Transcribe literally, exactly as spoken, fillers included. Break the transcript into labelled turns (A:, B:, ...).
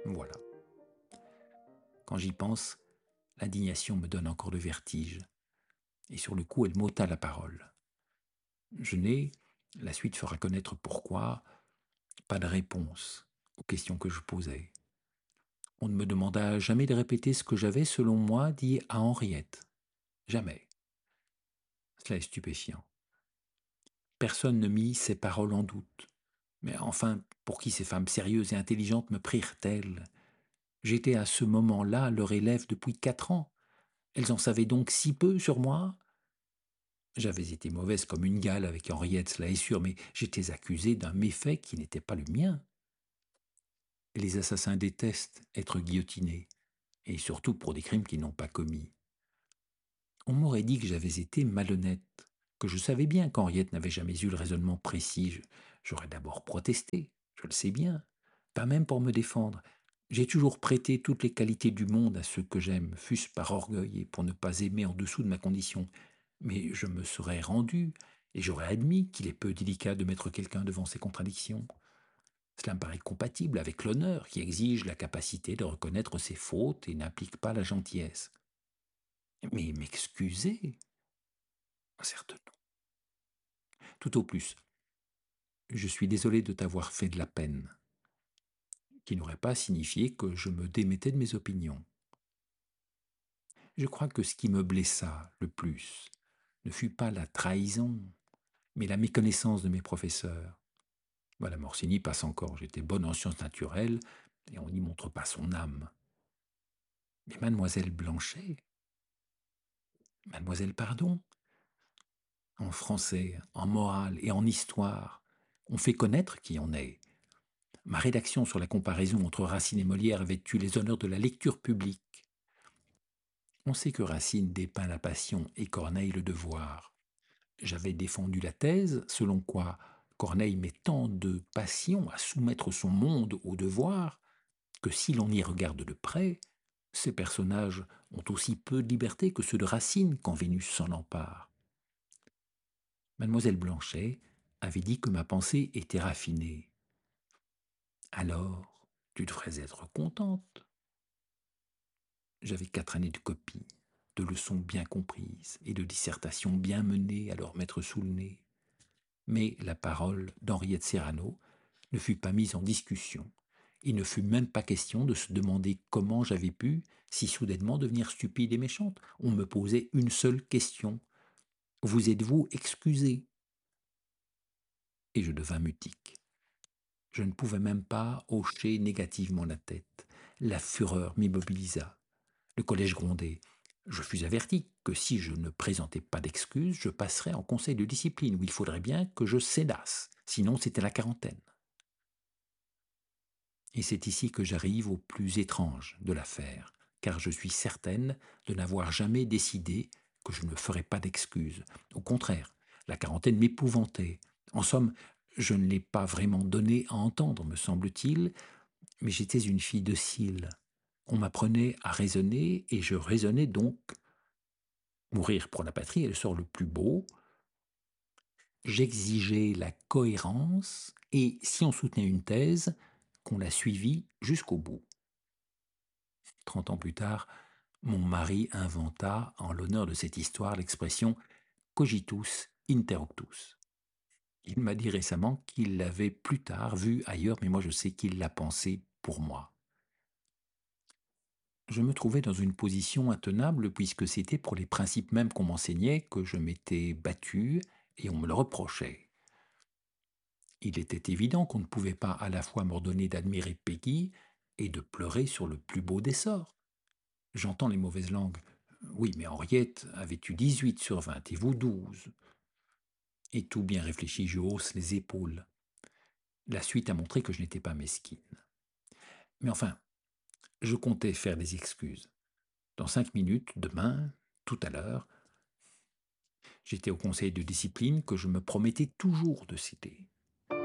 A: Voilà. Quand j'y pense, l'indignation me donne encore le vertige, et sur le coup elle m'ôta la parole. Je n'ai, la suite fera connaître pourquoi, pas de réponse aux questions que je posais. On ne me demanda jamais de répéter ce que j'avais, selon moi, dit à Henriette. Jamais. Cela est stupéfiant. Personne ne mit ces paroles en doute. Mais enfin, pour qui ces femmes sérieuses et intelligentes me prirent-elles? J'étais à ce moment-là leur élève depuis quatre ans. Elles en savaient donc si peu sur moi? J'avais été mauvaise comme une gale avec Henriette, cela est sûr, mais j'étais accusé d'un méfait qui n'était pas le mien. Les assassins détestent être guillotinés, et surtout pour des crimes qu'ils n'ont pas commis. On m'aurait dit que j'avais été malhonnête, que je savais bien qu'Henriette n'avait jamais eu le raisonnement précis. Je- J'aurais d'abord protesté, je le sais bien, pas même pour me défendre. J'ai toujours prêté toutes les qualités du monde à ceux que j'aime, fût-ce par orgueil et pour ne pas aimer en dessous de ma condition. Mais je me serais rendu, et j'aurais admis qu'il est peu délicat de mettre quelqu'un devant ses contradictions. Cela me paraît compatible avec l'honneur qui exige la capacité de reconnaître ses fautes et n'implique pas la gentillesse. Mais m'excuser? Certes non. Tout au plus, je suis désolé de t'avoir fait de la peine, qui n'aurait pas signifié que je me démettais de mes opinions. Je crois que ce qui me blessa le plus ne fut pas la trahison, mais la méconnaissance de mes professeurs. Voilà, Morsigny passe encore, j'étais bonne en sciences naturelles, et on n'y montre pas son âme. Mais mademoiselle Blanchet, mademoiselle Pardon, en français, en morale et en histoire, on fait connaître qui on est. Ma rédaction sur la comparaison entre Racine et Molière avait eu les honneurs de la lecture publique. On sait que Racine dépeint la passion et Corneille le devoir. J'avais défendu la thèse selon quoi Corneille met tant de passion à soumettre son monde au devoir que si l'on y regarde de près, ces personnages ont aussi peu de liberté que ceux de Racine quand Vénus s'en empare. Mademoiselle Blanchet avait dit que ma pensée était raffinée. Alors, tu devrais être contente. J'avais quatre années de copie, de leçons bien comprises et de dissertations bien menées à leur mettre sous le nez. Mais la parole d'Henriette Serrano ne fut pas mise en discussion. Il ne fut même pas question de se demander comment j'avais pu si soudainement devenir stupide et méchante. On me posait une seule question. Vous êtes-vous excusé? Et je devins mutique. Je ne pouvais même pas hocher négativement la tête. La fureur m'immobilisa. Le collège grondait. Je fus averti que si je ne présentais pas d'excuses, je passerais en conseil de discipline où il faudrait bien que je cédasse, sinon c'était la quarantaine. Et c'est ici que j'arrive au plus étrange de l'affaire, car je suis certaine de n'avoir jamais décidé que je ne ferais pas d'excuses. Au contraire, la quarantaine m'épouvantait. En somme, je ne l'ai pas vraiment donné à entendre, me semble-t-il, mais j'étais une fille docile. On m'apprenait à raisonner et je raisonnais donc. Mourir pour la patrie est le sort le plus beau. J'exigeais la cohérence et, si on soutenait une thèse, qu'on la suivît jusqu'au bout. Trente ans plus tard, mon mari inventa, en l'honneur de cette histoire, l'expression cogitus interruptus. Il m'a dit récemment qu'il l'avait plus tard vu ailleurs, mais moi je sais qu'il l'a pensé pour moi. Je me trouvais dans une position intenable puisque c'était pour les principes mêmes qu'on m'enseignait que je m'étais battu et on me le reprochait. Il était évident qu'on ne pouvait pas à la fois m'ordonner d'admirer Peggy et de pleurer sur le plus beau des sorts. J'entends les mauvaises langues. Oui, mais Henriette avait eu dix-huit sur vingt et vous douze. Et tout bien réfléchi, je hausse les épaules. La suite a montré que je n'étais pas mesquine. Mais enfin, je comptais faire des excuses. Dans cinq minutes, demain, tout à l'heure, j'étais au conseil de discipline que je me promettais toujours de citer.